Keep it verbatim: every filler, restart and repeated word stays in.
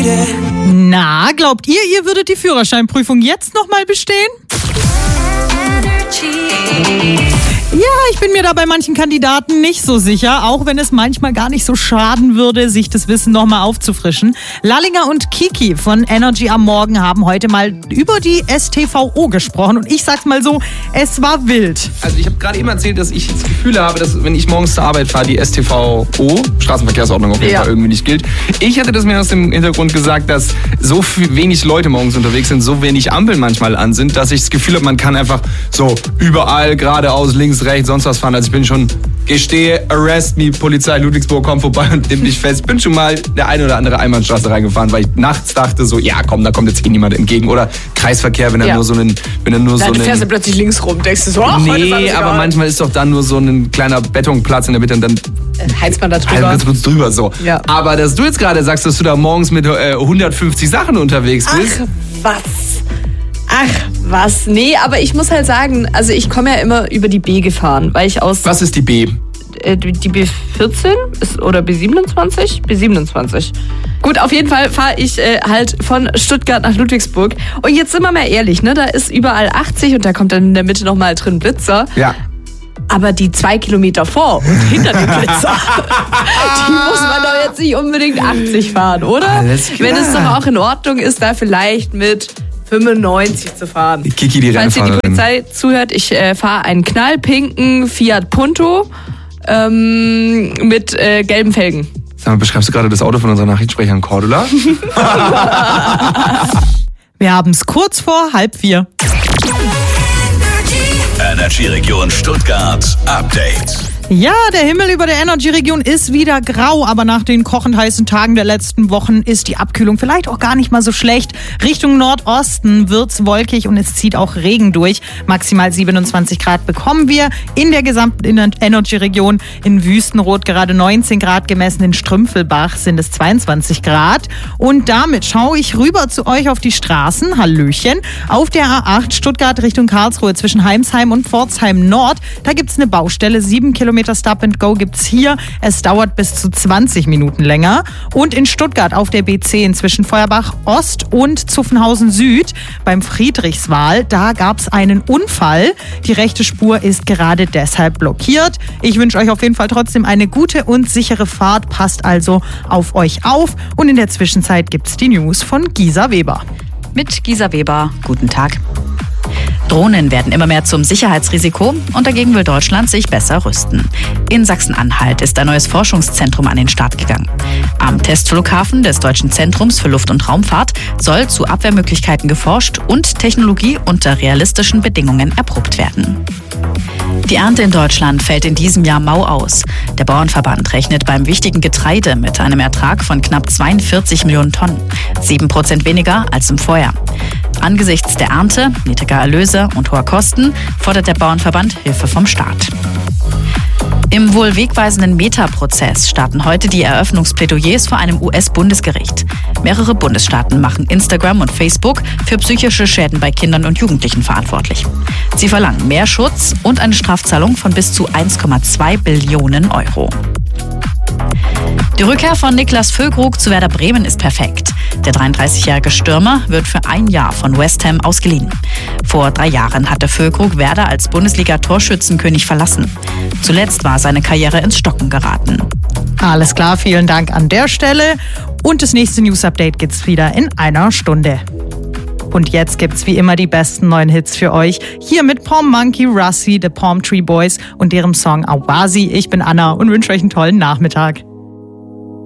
yeah. Na, glaubt ihr, ihr würdet die Führerscheinprüfung jetzt nochmal bestehen? Ja, ich bin mir da bei manchen Kandidaten nicht so sicher, auch wenn es manchmal gar nicht so schaden würde, sich das Wissen nochmal aufzufrischen. Lallinger und Kiki von Energy am Morgen haben heute mal über die S T V O gesprochen und ich sag's mal so, es war wild. Also ich habe gerade eben erzählt, dass ich das Gefühl habe, dass wenn ich morgens zur Arbeit fahre, die S T V O, Straßenverkehrsordnung auf jeden Ja. Fall irgendwie nicht gilt. Ich hatte das mir aus dem Hintergrund gesagt, dass so viel, wenig Leute morgens unterwegs sind, so wenig Ampeln manchmal an sind, dass ich das Gefühl habe, man kann einfach so überall geradeaus, links, rechts, sonst was fahren. Also ich bin schon, gestehe, arrest me, Polizei Ludwigsburg, komm vorbei und nimm dich fest. Ich bin schon mal der eine oder andere Einbahnstraße reingefahren, weil ich nachts dachte so, ja komm, da kommt jetzt eh niemand entgegen. Oder Kreisverkehr, wenn er Ja. nur so einen, wenn er nur Dann so einen... fährst du plötzlich links rum, denkst du so, ach, heute ist alles Nee, aber egal. manchmal ist doch dann nur so ein kleiner Betonplatz in der Mitte und dann heizt man da halt drüber. ganz kurz drüber so. Ja. Aber dass du jetzt gerade sagst, dass du da morgens mit äh, hundertfünfzig Sachen unterwegs bist. Ach, was? Ach, was? Nee, aber ich muss halt sagen, also ich komme ja immer über die B gefahren, weil ich aus... Was ist die B? Äh, die B vierzehn ist, oder B siebenundzwanzig? B siebenundzwanzig. Gut, auf jeden Fall fahre ich äh, halt von Stuttgart nach Ludwigsburg. Und jetzt sind wir mal ehrlich, ne? Da ist überall achtzig und da kommt dann in der Mitte nochmal drin Blitzer. Ja. Aber die zwei Kilometer vor und hinter dem Blitzer, die muss man doch jetzt nicht unbedingt achtzig fahren, oder? Alles klar. Wenn es doch auch in Ordnung ist, da vielleicht mit fünfundneunzig zu fahren. Die Kiki, die Falls ihr die Rennfahrerin. Polizei zuhört, ich äh, fahre einen knallpinken Fiat Punto ähm, mit äh, gelben Felgen. Sag mal, beschreibst du gerade das Auto von unserer Nachrichtensprecherin Cordula? Wir haben es kurz vor halb vier. Energy Region Stuttgart Update. Ja, der Himmel über der Energy-Region ist wieder grau, aber nach den kochend heißen Tagen der letzten Wochen ist die Abkühlung vielleicht auch gar nicht mal so schlecht. Richtung Nordosten wird's wolkig und es zieht auch Regen durch. Maximal siebenundzwanzig Grad bekommen wir in der gesamten Energy-Region. In Wüstenrot gerade neunzehn Grad gemessen, in Strümpfelbach sind es zweiundzwanzig Grad. Und damit schaue ich rüber zu euch auf die Straßen. Hallöchen. Auf der A acht Stuttgart Richtung Karlsruhe zwischen Heimsheim und Pforzheim Nord. Da gibt's eine Baustelle, sieben Kilometer Stop and Go gibt's hier. Es dauert bis zu zwanzig Minuten länger. Und in Stuttgart auf der B zehn zwischen Feuerbach Ost und Zuffenhausen Süd beim Friedrichswal, da gab's einen Unfall. Die rechte Spur ist gerade deshalb blockiert. Ich wünsche euch auf jeden Fall trotzdem eine gute und sichere Fahrt. Passt also auf euch auf. Und in der Zwischenzeit gibt's die News von Gisa Weber. Mit Gisa Weber, guten Tag. Drohnen werden immer mehr zum Sicherheitsrisiko und dagegen will Deutschland sich besser rüsten. In Sachsen-Anhalt ist ein neues Forschungszentrum an den Start gegangen. Am Testflughafen des Deutschen Zentrums für Luft- und Raumfahrt soll zu Abwehrmöglichkeiten geforscht und Technologie unter realistischen Bedingungen erprobt werden. Die Ernte in Deutschland fällt in diesem Jahr mau aus. Der Bauernverband rechnet beim wichtigen Getreide mit einem Ertrag von knapp zweiundvierzig Millionen Tonnen. Sieben Prozent weniger als im Vorjahr. Angesichts der Ernte, niedriger Erlöse und hoher Kosten fordert der Bauernverband Hilfe vom Staat. Im wohl wegweisenden Meta-Prozess starten heute die Eröffnungsplädoyers vor einem U S-Bundesgericht. Mehrere Bundesstaaten machen Instagram und Facebook für psychische Schäden bei Kindern und Jugendlichen verantwortlich. Sie verlangen mehr Schutz und eine Strafzahlung von bis zu eins Komma zwei Billionen Euro. Die Rückkehr von Niklas Füllkrug zu Werder Bremen ist perfekt. Der dreiunddreißigjährige Stürmer wird für ein Jahr von West Ham ausgeliehen. Vor drei Jahren hatte Füllkrug Werder als Bundesliga-Torschützenkönig verlassen. Zuletzt war seine Karriere ins Stocken geraten. Alles klar, vielen Dank an der Stelle. Und das nächste News-Update gibt's wieder in einer Stunde. Und jetzt gibt's wie immer die besten neuen Hits für euch. Hier mit Palm Monkey, Russi, The Palm Tree Boys und deren Song Awasi. Ich bin Anna und wünsche euch einen tollen Nachmittag.